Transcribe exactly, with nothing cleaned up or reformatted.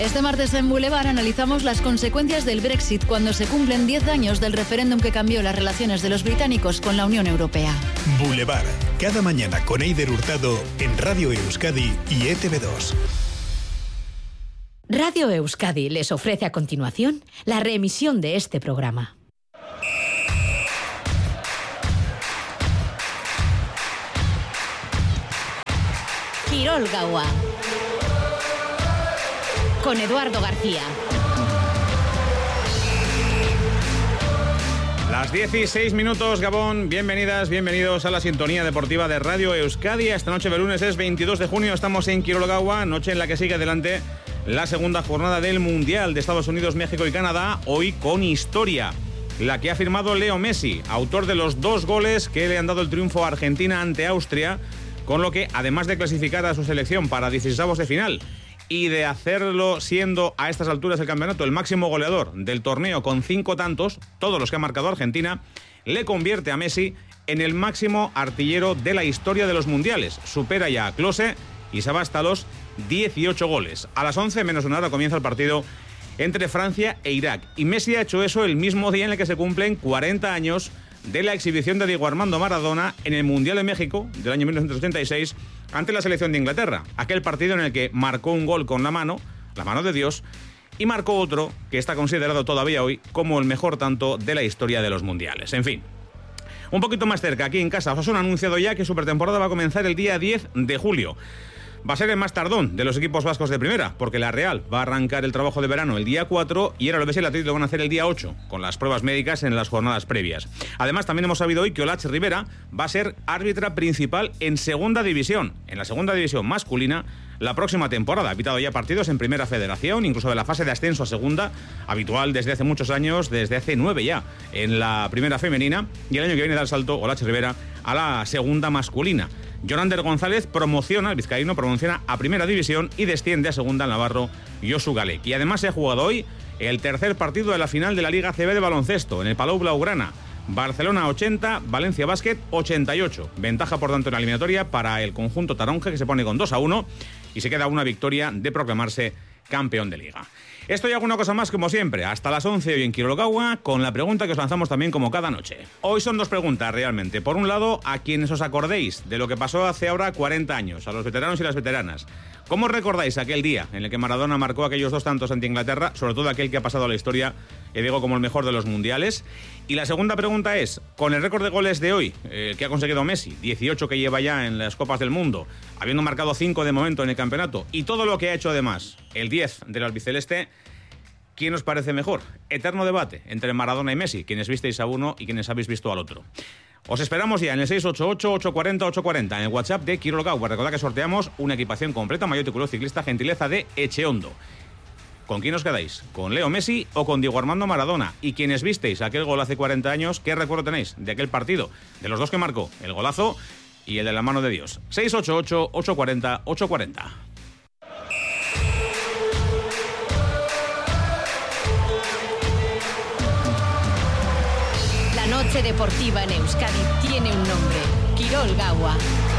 Este martes en Boulevard analizamos las consecuencias del Brexit cuando se cumplen diez años del referéndum que cambió las relaciones de los británicos con la Unión Europea. Boulevard, cada mañana con Eider Hurtado en Radio Euskadi y E T V dos. Radio Euskadi les ofrece a continuación la reemisión de este programa. Kirol Gaua con Eduardo García. Las dieciséis minutos, Gabón. Bienvenidas, bienvenidos a la sintonía deportiva de Radio Euskadi. Esta noche de lunes es veintidós de junio, estamos en Kirol Gaua, noche en la que sigue adelante la segunda jornada del Mundial de Estados Unidos, México y Canadá, hoy con historia, la que ha firmado Leo Messi, autor de los dos goles que le han dado el triunfo a Argentina ante Austria, con lo que, además de clasificar a su selección para dieciseisavos de final y de hacerlo siendo a estas alturas del campeonato el máximo goleador del torneo con cinco tantos, todos los que ha marcado Argentina, le convierte a Messi en el máximo artillero de la historia de los mundiales. Supera ya a Klose y se va hasta los dieciocho goles. A las once menos una hora comienza el partido entre Francia e Irak. Y Messi ha hecho eso el mismo día en el que se cumplen cuarenta años de la exhibición de Diego Armando Maradona en el Mundial de México del año mil novecientos ochenta y seis ante la selección de Inglaterra. Aquel partido en el que marcó un gol con la mano, la mano de Dios, y marcó otro que está considerado todavía hoy como el mejor tanto de la historia de los mundiales. En fin, un poquito más cerca, aquí en casa, Osasuna ha anunciado ya que su pretemporada va a comenzar el día diez de julio. Va a ser el más tardón de los equipos vascos de primera, porque la Real va a arrancar el trabajo de verano el día cuatro y el Alavés y el Atlético lo van a hacer el día ocho, con las pruebas médicas en las jornadas previas. Además, también hemos sabido hoy que Olach Rivera va a ser árbitra principal en segunda división, en la segunda división masculina, la próxima temporada. Ha pitado ya partidos en Primera Federación, incluso de la fase de ascenso a segunda, habitual desde hace muchos años, desde hace nueve ya, en la Primera Femenina, y el año que viene da el salto Olach Rivera a la segunda masculina. Jonander González promociona, el vizcaíno promociona a Primera División y desciende a Segunda el navarro Josu Galek. Y además se ha jugado hoy el tercer partido de la final de la Liga A C B de baloncesto en el Palau Blaugrana. Barcelona ochenta, Valencia Basket ochenta y ocho. Ventaja por tanto en la eliminatoria para el conjunto taronja, que se pone con dos a uno y se queda una victoria de proclamarse campeón de liga. Esto y alguna cosa más como siempre, hasta las once hoy en Kirol Gaua, con la pregunta que os lanzamos también como cada noche. Hoy son dos preguntas realmente. Por un lado, a quienes os acordéis de lo que pasó hace ahora cuarenta años, a los veteranos y las veteranas. ¿Cómo recordáis aquel día en el que Maradona marcó aquellos dos tantos ante Inglaterra, sobre todo aquel que ha pasado a la historia, que digo, como el mejor de los mundiales? Y la segunda pregunta es, con el récord de goles de hoy, eh, que ha conseguido Messi, dieciocho que lleva ya en las Copas del Mundo, habiendo marcado cinco de momento en el campeonato, y todo lo que ha hecho además, el diez del albiceleste, ¿quién os parece mejor? Eterno debate entre Maradona y Messi, quienes visteis a uno y quienes habéis visto al otro. Os esperamos ya en el seis ocho ocho, ocho cuatro cero, ocho cuatro cero, en el WhatsApp de Kirol Gaua. Recordad que sorteamos una equipación completa, maillot y culot ciclista, gentileza de Echeondo. ¿Con quién os quedáis? ¿Con Leo Messi o con Diego Armando Maradona? Y quienes visteis aquel gol hace cuarenta años, ¿qué recuerdo tenéis de aquel partido? De los dos que marcó, el golazo y el de la mano de Dios. seis ocho ocho, ocho cuatro cero, ocho cuatro cero. La noche deportiva en Euskadi tiene un nombre: Kirol Gaua.